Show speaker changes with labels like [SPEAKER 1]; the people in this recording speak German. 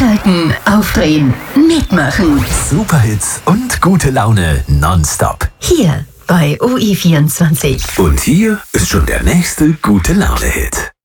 [SPEAKER 1] Einschalten, aufdrehen, mitmachen.
[SPEAKER 2] Superhits und gute Laune nonstop.
[SPEAKER 1] Hier bei UI24.
[SPEAKER 2] Und hier ist schon der nächste gute Laune-Hit.